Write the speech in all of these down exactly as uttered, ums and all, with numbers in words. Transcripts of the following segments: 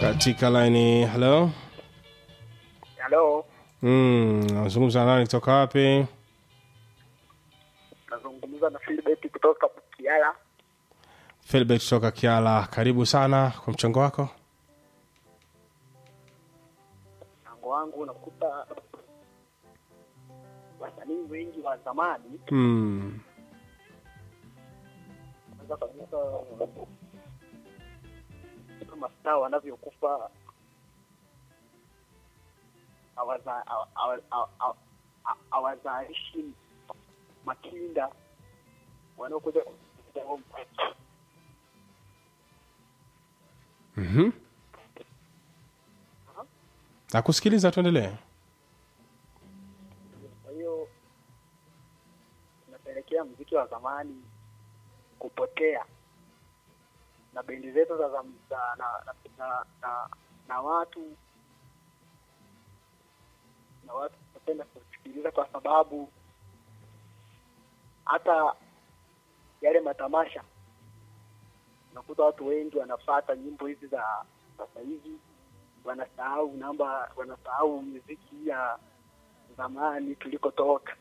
katika line. Hello. Hello. Mm, nazungumza nani kutoka wapi? Nazungumza na Philbert kutoka Kiala. Philbert kutoka Kiala, karibu sana kwa mchango wako. Mchango wangu unakuta wasanii wengi wa zamani Mm. kwanza kabisa kama star wanavyokufa awaza awazaishi makinda wanaokuja Mhm. Nakusikiliza, tuendelee. Kwa hiyo tunapelekea muziki wa zamani kupotea na bendi zetu za zam, za, na, na, na, na, na watu na watu wanapenda kusikiliza kwa sababu hata yale matamasha unakuta watu wengi wanafuata nyimbo hizi za sasa hivi, wanasahau namba, wanasahau muziki ya zamani tulikotoka.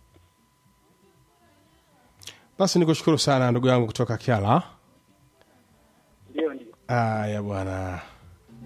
Basi nikushukuru sana ndugu yangu kutoka Kiala. Ndio ndio. Aya bwana.